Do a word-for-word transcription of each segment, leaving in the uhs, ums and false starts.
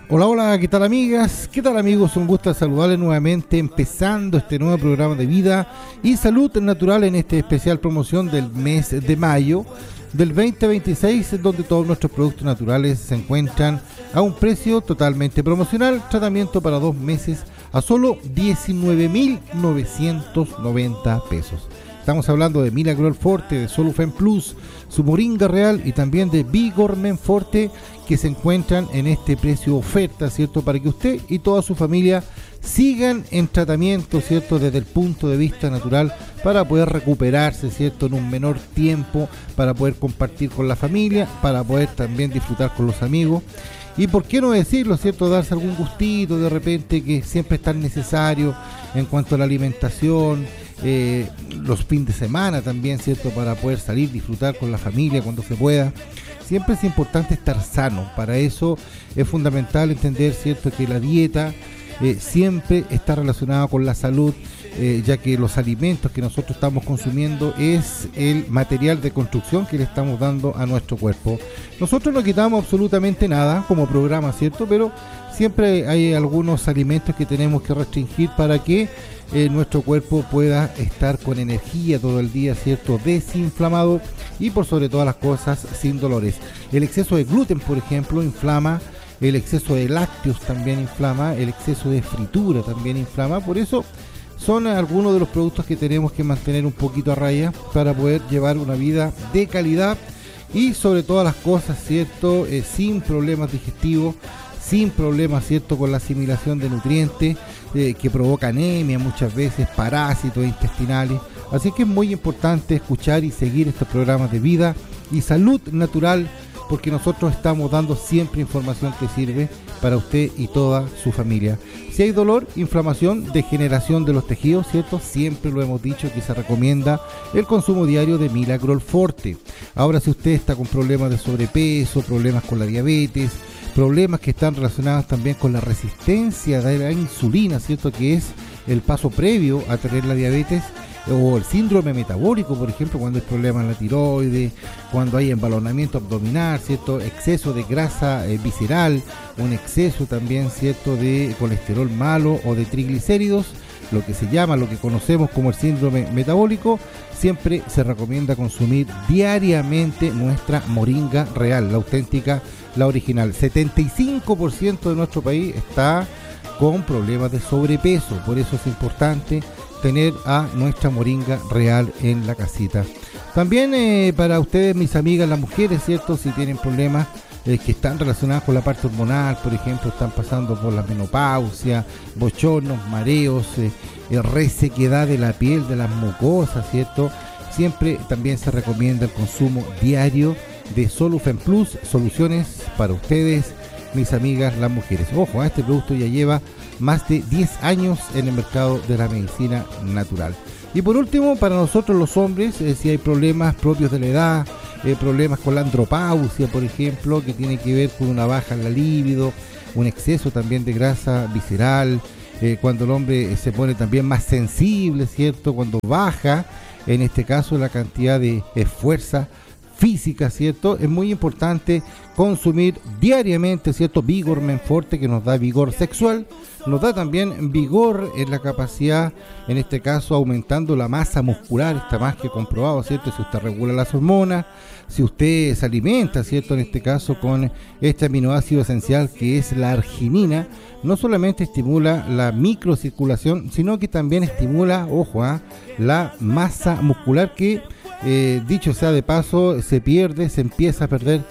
Hola, hola, ¿qué tal amigas? ¿Qué tal amigos? Un gusto saludarles nuevamente empezando este nuevo programa de vida y salud natural en esta especial promoción del mes de mayo del veinte veintiséis, donde todos nuestros productos naturales se encuentran a un precio totalmente promocional, tratamiento para dos meses a solo diecinueve mil novecientos noventa pesos. Estamos hablando de Milagro Forte, de Solufen Plus, su Moringa Real y también de Vigor Men Forte, que se encuentran en este precio oferta, ¿cierto? Para que usted y toda su familia sigan en tratamiento, ¿cierto? Desde el punto de vista natural, para poder recuperarse, ¿cierto? En un menor tiempo, para poder compartir con la familia, para poder también disfrutar con los amigos. Y por qué no decirlo, ¿cierto? Darse algún gustito de repente, que siempre es tan necesario en cuanto a la alimentación, eh, los fines de semana también, ¿cierto? Para poder salir, disfrutar con la familia cuando se pueda. Siempre es importante estar sano. Para eso es fundamental entender, ¿cierto?, que la dieta eh, siempre está relacionada con la salud, eh, ya que los alimentos que nosotros estamos consumiendo es el material de construcción que le estamos dando a nuestro cuerpo. Nosotros no quitamos absolutamente nada como programa, ¿cierto? Pero siempre hay algunos alimentos que tenemos que restringir para que eh, nuestro cuerpo pueda estar con energía todo el día, ¿cierto? Desinflamado y por sobre todas las cosas sin dolores. El exceso de gluten, por ejemplo, inflama. El exceso de lácteos también inflama. El exceso de fritura también inflama. Por eso son algunos de los productos que tenemos que mantener un poquito a raya para poder llevar una vida de calidad y sobre todas las cosas, ¿cierto? Eh, sin problemas digestivos, sin problemas, ¿cierto?, con la asimilación de nutrientes eh, que provoca anemia muchas veces, parásitos intestinales. Así que es muy importante escuchar y seguir estos programas de vida y salud natural, porque nosotros estamos dando siempre información que sirve para usted y toda su familia. Si hay dolor, inflamación, degeneración de los tejidos, ¿cierto? Siempre lo hemos dicho que se recomienda el consumo diario de Milagro Forte. Ahora, si usted está con problemas de sobrepeso, problemas con la diabetes, problemas que están relacionados también con la resistencia de la insulina, ¿cierto?, que es el paso previo a tener la diabetes, o el síndrome metabólico, por ejemplo, cuando hay problemas en la tiroides, cuando hay embalonamiento abdominal, ¿cierto?, exceso de grasa eh, visceral, un exceso también, ¿cierto?, de colesterol malo o de triglicéridos, lo que se llama, lo que conocemos como el síndrome metabólico. Siempre se recomienda consumir diariamente nuestra Moringa Real, la auténtica, la original. setenta y cinco por ciento de nuestro país está con problemas de sobrepeso, por eso es importante tener a nuestra Moringa Real en la casita. También eh, para ustedes, mis amigas, las mujeres, ¿cierto?, si tienen problemas eh, que están relacionados con la parte hormonal, por ejemplo, están pasando por la menopausia, bochornos, mareos, eh, eh, resequedad de la piel, de las mucosas, ¿cierto? Siempre también se recomienda el consumo diario de Solufen Plus, soluciones para ustedes, mis amigas, las mujeres. Ojo, este producto ya lleva más de diez años en el mercado de la medicina natural. Y por último, para nosotros los hombres, eh, si hay problemas propios de la edad, eh, problemas con la andropausia, por ejemplo, que tiene que ver con una baja en la libido, un exceso también de grasa visceral, eh, cuando el hombre se pone también más sensible, ¿cierto?, cuando baja, en este caso, la cantidad de eh, fuerza física, ¿cierto?, es muy importante consumir diariamente, ¿cierto?, Vigor Men Forte, que nos da vigor sexual, nos da también vigor en la capacidad, en este caso aumentando la masa muscular, está más que comprobado, ¿cierto?, si usted regula las hormonas, si usted se alimenta, ¿cierto?, en este caso con este aminoácido esencial que es la arginina, no solamente estimula la microcirculación, sino que también estimula, ojo, ¿eh? la masa muscular que, eh, dicho sea de paso, se pierde, se empieza a perder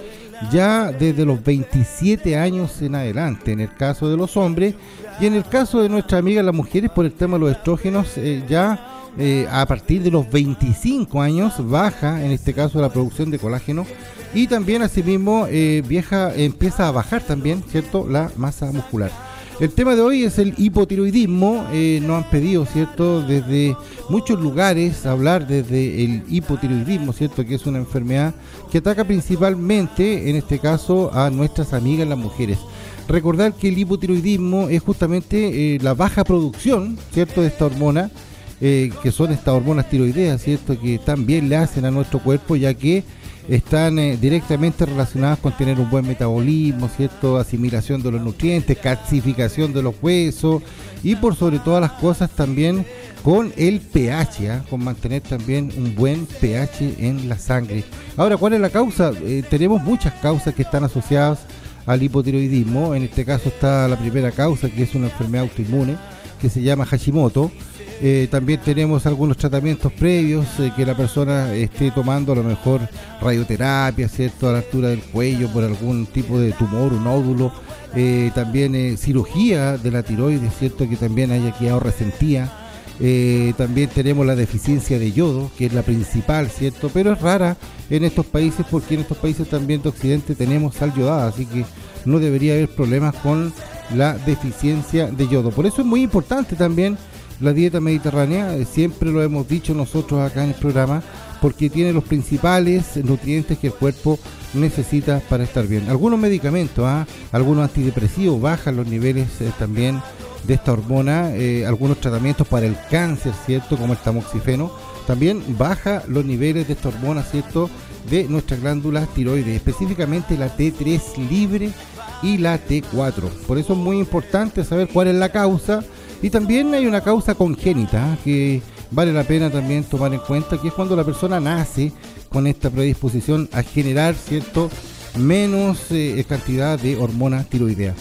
ya desde los veintisiete años en adelante, en el caso de los hombres, y en el caso de nuestras amigas las mujeres, por el tema de los estrógenos, eh, ya eh, a partir de los veinticinco años baja, en este caso, la producción de colágeno, y también asimismo eh, vieja, empieza a bajar también, ¿cierto?, la masa muscular. El tema de hoy es el hipotiroidismo. Eh, nos han pedido, ¿cierto?, desde muchos lugares hablar desde el hipotiroidismo, ¿cierto?, que es una enfermedad que ataca principalmente, en este caso, a nuestras amigas las mujeres. Recordar que el hipotiroidismo es justamente eh, la baja producción, ¿cierto?, de esta hormona, eh, que son estas hormonas tiroideas, ¿cierto?, que también le hacen a nuestro cuerpo, ya que están eh, directamente relacionadas con tener un buen metabolismo, ¿cierto? Asimilación de los nutrientes, calcificación de los huesos y por sobre todas las cosas también con el pH, ¿eh? Con mantener también un buen pH en la sangre. Ahora, ¿cuál es la causa? Eh, tenemos muchas causas que están asociadas al hipotiroidismo. En este caso está la primera causa, que es una enfermedad autoinmune que se llama Hashimoto. Eh, también tenemos algunos tratamientos previos, eh, que la persona esté tomando a lo mejor radioterapia, ¿cierto? A la altura del cuello por algún tipo de tumor, un nódulo. Eh, también eh, cirugía de la tiroides, ¿cierto? Que también haya quedado resentida. Eh, también tenemos la deficiencia de yodo, que es la principal, ¿cierto? Pero es rara en estos países, porque en estos países también de Occidente tenemos sal yodada, así que no debería haber problemas con la deficiencia de yodo. Por eso es muy importante también la dieta mediterránea, eh, siempre lo hemos dicho nosotros acá en el programa, porque tiene los principales nutrientes que el cuerpo necesita para estar bien. Algunos medicamentos, ¿ah? Algunos antidepresivos bajan los niveles eh, también de esta hormona, eh, algunos tratamientos para el cáncer, ¿cierto? Como el tamoxifeno, también baja los niveles de esta hormona, ¿cierto? De nuestras glándulas tiroides, específicamente la T tres libre y la T cuatro. Por eso es muy importante saber cuál es la causa. Y también hay una causa congénita, ¿eh? Que vale la pena también tomar en cuenta, que es cuando la persona nace con esta predisposición a generar, ¿cierto?, menos eh, cantidad de hormona tiroidea.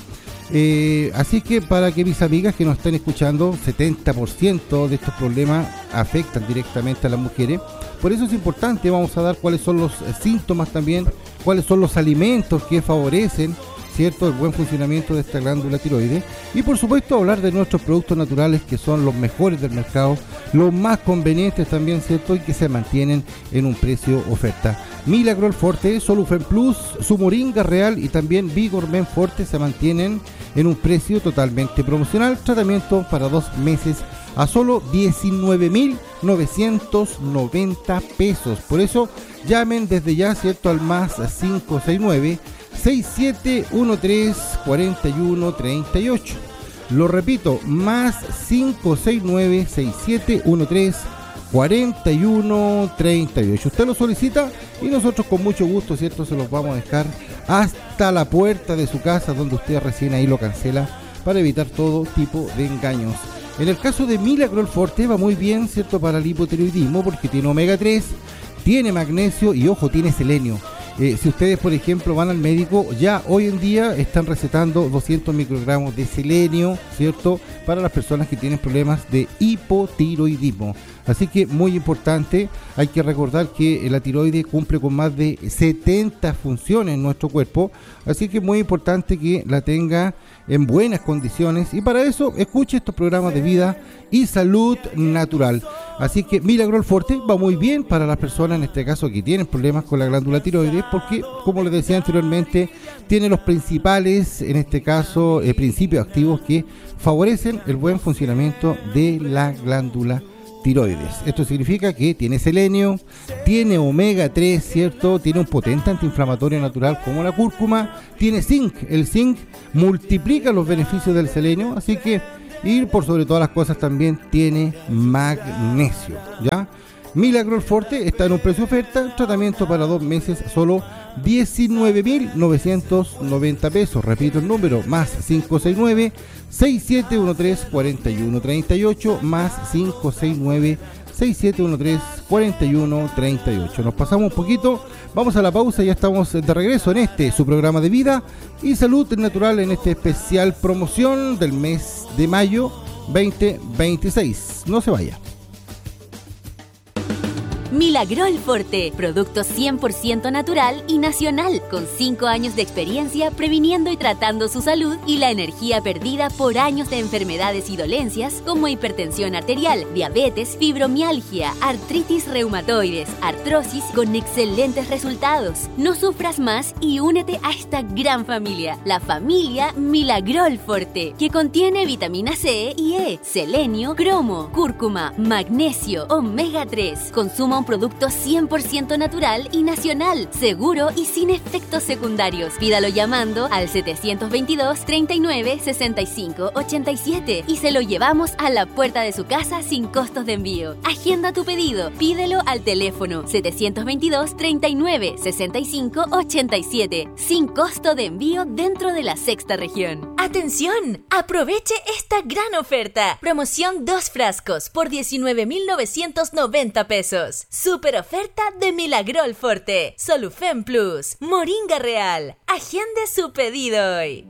Eh, así que para que mis amigas que nos están escuchando, setenta por ciento de estos problemas afectan directamente a las mujeres. Por eso es importante, vamos a dar cuáles son los eh, síntomas también, cuáles son los alimentos que favorecen, ¿cierto?, el buen funcionamiento de esta glándula tiroides. Y por supuesto hablar de nuestros productos naturales, que son los mejores del mercado, los más convenientes también, ¿cierto?, y que se mantienen en un precio oferta. Milagrol Forte, Solufen Plus, su Moringa Real y también Vigor Men Forte se mantienen en un precio totalmente promocional. Tratamiento para dos meses a solo diecinueve mil novecientos noventa pesos. Por eso llamen desde ya, ¿cierto?, al más cinco seis nueve, seis siete uno tres, cuatro uno tres ocho. Lo repito, más cinco seis nueve, seis siete uno tres, cuatro uno tres ocho. Usted lo solicita y nosotros con mucho gusto, ¿cierto?, se los vamos a dejar hasta la puerta de su casa, donde usted recién ahí lo cancela, para evitar todo tipo de engaños. En el caso de Milagrol Forte va muy bien, ¿cierto?, para el hipotiroidismo, porque tiene omega tres, tiene magnesio y, ojo, tiene selenio. Eh, si ustedes, por ejemplo, van al médico, ya hoy en día están recetando doscientos microgramos de selenio, ¿cierto?, para las personas que tienen problemas de hipotiroidismo. Así que muy importante, hay que recordar que la tiroides cumple con más de setenta funciones en nuestro cuerpo, así que muy importante que la tenga en buenas condiciones, y para eso escuche estos programas de vida y salud natural. Así que Milagrol Forte va muy bien para las personas, en este caso, que tienen problemas con la glándula tiroides, porque, como les decía anteriormente, tiene los principales, en este caso, eh, principios activos que favorecen el buen funcionamiento de la glándula tiroides. Esto significa que tiene selenio, tiene omega tres, ¿cierto? Tiene un potente antiinflamatorio natural como la cúrcuma, tiene zinc. El zinc multiplica los beneficios del selenio, así que, y por sobre todas las cosas también tiene magnesio, ¿ya? Milagrol Forte está en un precio oferta, tratamiento para dos meses, solo diecinueve mil novecientos noventa pesos. Repito el número, más cinco seis nueve, seis siete uno tres, cuatro uno tres ocho, más cinco seis nueve, seis siete uno tres, cuatro uno tres ocho. Nos pasamos un poquito, vamos a la pausa y ya estamos de regreso en este, su programa de vida y salud natural, en este especial promoción del mes de mayo veinte veintiséis. No se vaya. Milagrol Forte, producto cien por ciento natural y nacional, con cinco años de experiencia previniendo y tratando su salud y la energía perdida por años de enfermedades y dolencias como hipertensión arterial, diabetes, fibromialgia, artritis reumatoides, artrosis, con excelentes resultados. No sufras más y únete a esta gran familia, la familia Milagrol Forte, que contiene vitamina C y E, selenio, cromo, cúrcuma, magnesio, omega tres, consumo un producto cien por ciento natural y nacional, seguro y sin efectos secundarios. Pídalo llamando al setecientos veintidós, treinta y nueve, sesenta y cinco, ochenta y siete y se lo llevamos a la puerta de su casa sin costos de envío. Agenda tu pedido. Pídelo al teléfono setecientos veintidós, treinta y nueve, sesenta y cinco, ochenta y siete sin costo de envío dentro de la sexta región. ¡Atención! Aproveche esta gran oferta. Promoción dos frascos por diecinueve mil novecientos noventa pesos. Super oferta de Milagrol Forte, Solufen Plus, Moringa Real. Agende su pedido hoy.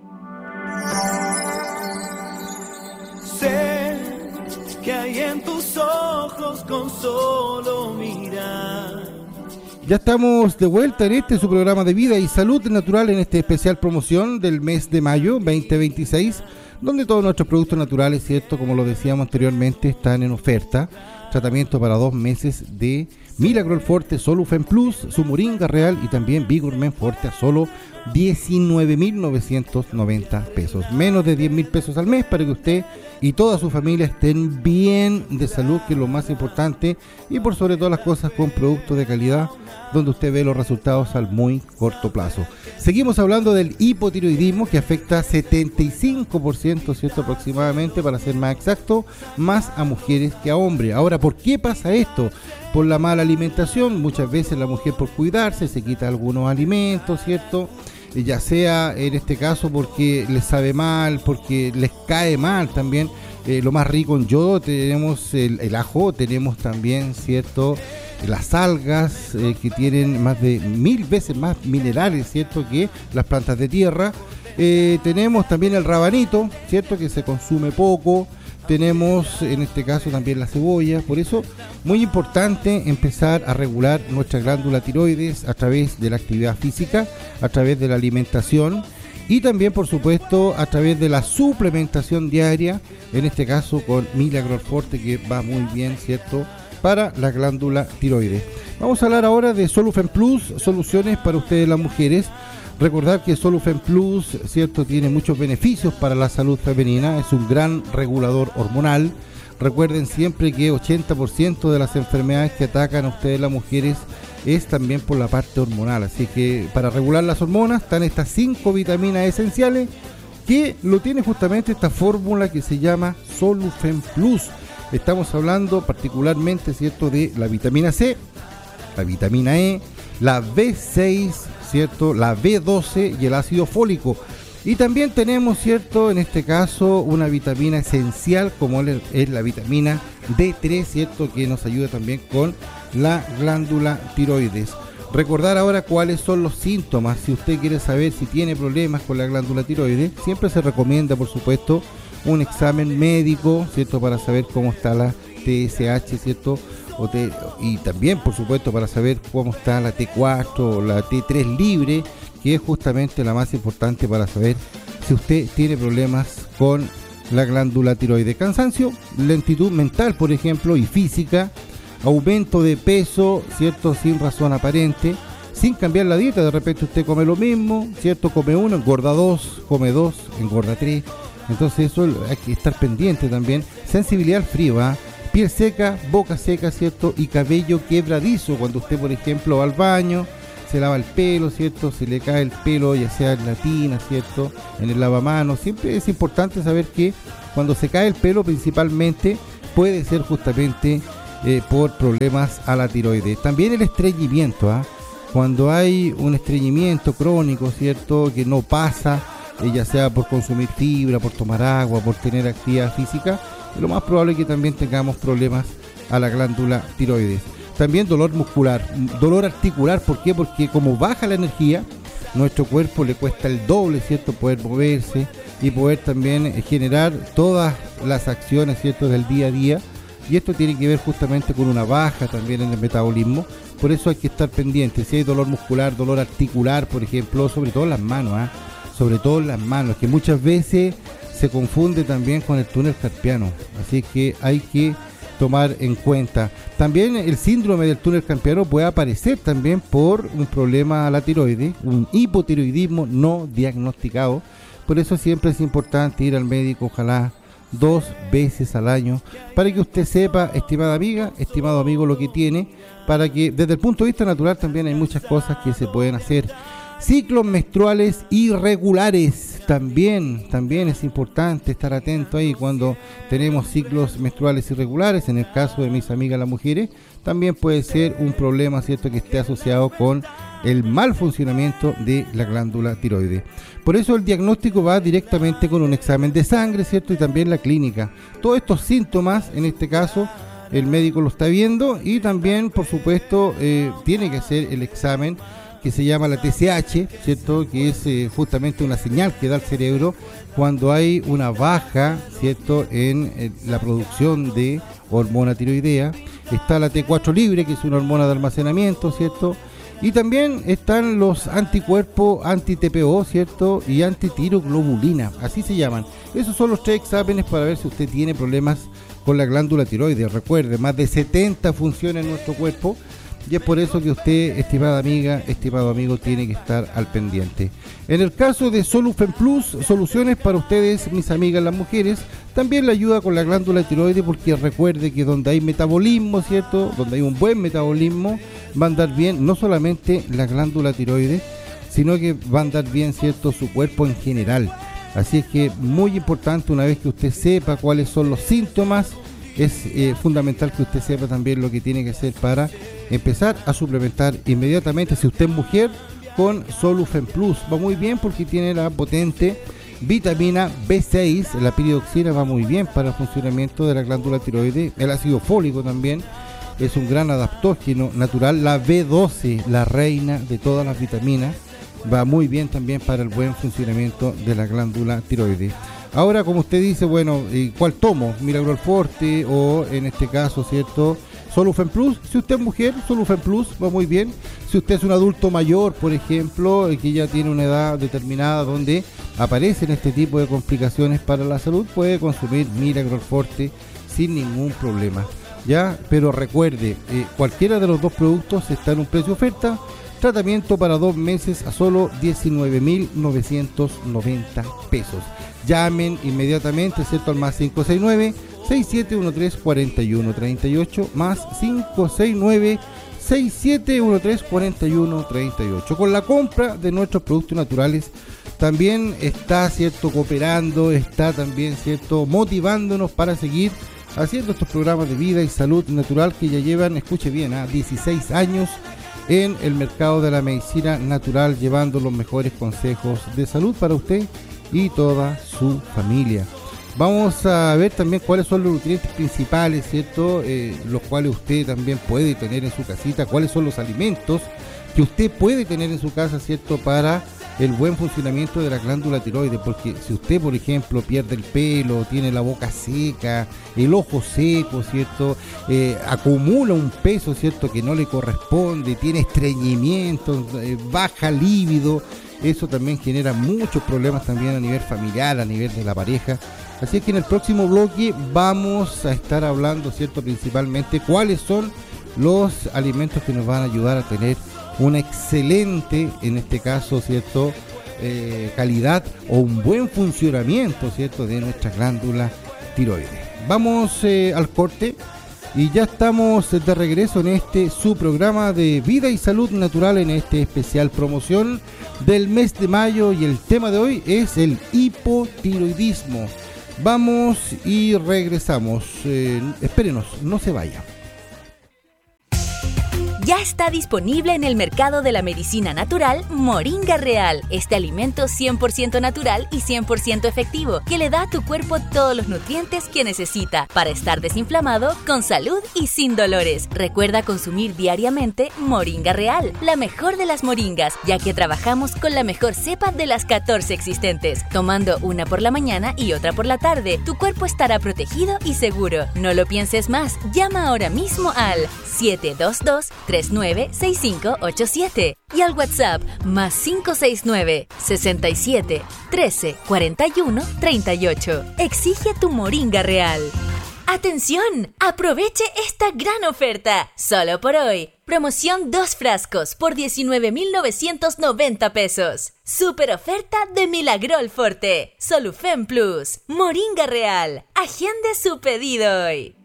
Sé que hay en tus ojos con solo mirar. Ya estamos de vuelta en este su programa de vida y salud natural en esta especial promoción del mes de mayo veinte veintiséis, donde todos nuestros productos naturales, cierto, como lo decíamos anteriormente, están en oferta. Tratamiento para dos meses de Milagrol Forte, Solufen Plus, su Moringa Real y también Vigormen Forte a solo diecinueve mil novecientos noventa pesos. Menos de diez mil pesos al mes para que usted y toda su familia estén bien de salud, que es lo más importante, y por sobre todas las cosas con productos de calidad donde usted ve los resultados al muy corto plazo. Seguimos hablando del hipotiroidismo, que afecta a setenta y cinco por ciento, ¿cierto? Aproximadamente, para ser más exacto, más a mujeres que a hombres. Ahora, ¿por qué pasa esto? Por la mala alimentación. Muchas veces la mujer, por cuidarse, se quita algunos alimentos, ¿cierto? Ya sea en este caso porque les sabe mal, porque les cae mal también. Eh, lo más rico en yodo, tenemos el, el ajo, tenemos también, ¿cierto?, las algas, eh, que tienen más de mil veces más minerales, ¿cierto?, que las plantas de tierra. Eh, tenemos también el rabanito, ¿cierto?, que se consume poco. Tenemos en este caso también la cebolla. Por eso, muy importante empezar a regular nuestra glándula tiroides a través de la actividad física, a través de la alimentación y también, por supuesto, a través de la suplementación diaria, en este caso con Milagrol Forte, que va muy bien, ¿cierto?, para la glándula tiroides. Vamos a hablar ahora de Solufen Plus, soluciones para ustedes las mujeres. Recordar que Solufen Plus, ¿cierto?, tiene muchos beneficios para la salud femenina, es un gran regulador hormonal. Recuerden siempre que ochenta por ciento de las enfermedades que atacan a ustedes las mujeres es también por la parte hormonal, así que para regular las hormonas están estas cinco vitaminas esenciales que lo tiene justamente esta fórmula que se llama Solufen Plus. Estamos hablando particularmente, ¿cierto?, de la vitamina C, la vitamina E, la B seis, ¿cierto?, la B doce y el ácido fólico. Y también tenemos, ¿cierto?, en este caso una vitamina esencial como es la vitamina D tres, ¿cierto?, que nos ayuda también con la glándula tiroides. Recordar ahora cuáles son los síntomas. Si usted quiere saber si tiene problemas con la glándula tiroides, siempre se recomienda, por supuesto, un examen médico, ¿cierto?, para saber cómo está la T S H, ¿cierto?, o T, y también, por supuesto, para saber cómo está la T cuatro o la T tres libre, que es justamente la más importante para saber si usted tiene problemas con la glándula tiroides. Cansancio, lentitud mental, por ejemplo, y física, aumento de peso, ¿cierto?, sin razón aparente, sin cambiar la dieta. De repente usted come lo mismo, ¿cierto?, come uno, engorda dos, come dos, engorda tres. Entonces eso hay que estar pendiente también. Sensibilidad al frío, ¿eh? Piel seca, boca seca, ¿cierto?, y cabello quebradizo. Cuando usted, por ejemplo, va al baño, se lava el pelo, ¿cierto?, se le cae el pelo, ya sea en la tina, ¿cierto?, en el lavamanos. Siempre es importante saber que cuando se cae el pelo, principalmente puede ser justamente eh, por problemas a la tiroides. También el estreñimiento, ¿eh? Cuando hay un estreñimiento crónico, ¿cierto?, que no pasa, eh, ya sea por consumir fibra, por tomar agua, por tener actividad física, lo más probable es que también tengamos problemas a la glándula tiroides. También dolor muscular, dolor articular. ¿Por qué? Porque como baja la energía, nuestro cuerpo le cuesta el doble, ¿cierto?, poder moverse y poder también generar todas las acciones, ¿cierto?, del día a día. Y esto tiene que ver justamente con una baja también en el metabolismo. Por eso hay que estar pendiente. Si hay dolor muscular, dolor articular, por ejemplo, sobre todo en las manos, ¿eh? sobre todo en las manos, que muchas veces se confunde también con el túnel carpiano. Así que hay que tomar en cuenta. También el síndrome del túnel carpiano puede aparecer también por un problema a la tiroides, un hipotiroidismo no diagnosticado. Por eso siempre es importante ir al médico, ojalá dos veces al año, para que usted sepa, estimada amiga, estimado amigo, lo que tiene, para que desde el punto de vista natural también hay muchas cosas que se pueden hacer. Ciclos menstruales irregulares, también, también es importante estar atento ahí cuando tenemos ciclos menstruales irregulares. En el caso de mis amigas las mujeres, también puede ser un problema, ¿cierto?, que esté asociado con el mal funcionamiento de la glándula tiroides. Por eso el diagnóstico va directamente con un examen de sangre, ¿cierto?, y también la clínica. Todos estos síntomas, en este caso, el médico lo está viendo y también, por supuesto, eh, tiene que hacer el examen que se llama la T S H, ¿cierto?, que es eh, justamente una señal que da el cerebro cuando hay una baja, ¿cierto?, en eh, la producción de hormona tiroidea. Está la T cuatro libre, que es una hormona de almacenamiento, ¿cierto?, y también están los anticuerpos anti-T P O, ¿cierto?, y antitiroglobulina, así se llaman. Esos son los tres exámenes para ver si usted tiene problemas con la glándula tiroides. Recuerde, más de setenta funciones en nuestro cuerpo, y es por eso que usted, estimada amiga, estimado amigo, tiene que estar al pendiente. En el caso de Solufen Plus, soluciones para ustedes, mis amigas las mujeres, también le ayuda con la glándula tiroides, porque recuerde que donde hay metabolismo, ¿cierto?, donde hay un buen metabolismo, va a andar bien no solamente la glándula tiroides, sino que va a andar bien, ¿cierto?, su cuerpo en general. Así es que muy importante, una vez que usted sepa cuáles son los síntomas, es eh, fundamental que usted sepa también lo que tiene que hacer para empezar a suplementar inmediatamente, si usted es mujer, con Solufen Plus. Va muy bien porque tiene la potente vitamina B seis, la piridoxina va muy bien para el funcionamiento de la glándula tiroides. El ácido fólico también es un gran adaptógeno natural. La B doce, la reina de todas las vitaminas, va muy bien también para el buen funcionamiento de la glándula tiroides. Ahora, como usted dice, bueno, ¿cuál tomo? Miragrol Forte o en este caso, ¿cierto?, Solufen Plus. Si usted es mujer, Solufen Plus va muy bien. Si usted es un adulto mayor, por ejemplo, que ya tiene una edad determinada donde aparecen este tipo de complicaciones para la salud, puede consumir Miragrol Forte sin ningún problema, ¿ya? Pero recuerde, eh, cualquiera de los dos productos está en un precio oferta. Tratamiento para dos meses a solo diecinueve mil novecientos noventa pesos. Llamen inmediatamente, ¿cierto?, al más cinco seis nueve, seis siete uno tres, cuatro uno tres ocho, más cinco seis nueve, seis siete uno tres, cuatro uno tres ocho. Con la compra de nuestros productos naturales también está, ¿cierto?, cooperando, está también, ¿cierto?, motivándonos para seguir haciendo estos programas de vida y salud natural que ya llevan, escuche bien, a dieciséis años en el mercado de la medicina natural, llevando los mejores consejos de salud para usted y toda su familia. Vamos a ver también cuáles son los nutrientes principales, ¿cierto?, eh, los cuales usted también puede tener en su casita, cuáles son los alimentos que usted puede tener en su casa, ¿cierto?, para el buen funcionamiento de la glándula tiroides, porque si usted, por ejemplo, pierde el pelo, tiene la boca seca, el ojo seco, ¿cierto?, eh, acumula un peso, ¿cierto?, que no le corresponde, tiene estreñimiento, eh, baja líbido, eso también genera muchos problemas también a nivel familiar, a nivel de la pareja. Así es que en el próximo bloque vamos a estar hablando, ¿cierto?, principalmente cuáles son los alimentos que nos van a ayudar a tener una excelente, en este caso, ¿cierto?, eh, calidad o un buen funcionamiento, ¿cierto?, de nuestra glándula tiroides. Vamos eh, al corte y ya estamos de regreso en este su programa de vida y salud natural, en este especial promoción del mes de mayo, y el tema de hoy es el hipotiroidismo. Vamos y regresamos. Eh, espérenos, no se vaya. Ya está disponible en el mercado de la medicina natural Moringa Real. Este alimento cien por ciento natural y cien por ciento efectivo que le da a tu cuerpo todos los nutrientes que necesita para estar desinflamado, con salud y sin dolores. Recuerda consumir diariamente Moringa Real, la mejor de las moringas, ya que trabajamos con la mejor cepa de las catorce existentes. Tomando una por la mañana y otra por la tarde, tu cuerpo estará protegido y seguro. No lo pienses más. Llama ahora mismo al siete dos dos, tres nueve seis cinco ocho siete y al WhatsApp más cinco seis nueve, sesenta y siete, trece, cuarenta y uno, treinta y ocho. Exige tu Moringa Real. ¡Atención! ¡Aproveche esta gran oferta! Solo por hoy. Promoción dos frascos por diecinueve mil novecientos noventa pesos. Super oferta de Milagrol Forte. Solufen Plus. Moringa Real. Agende su pedido hoy.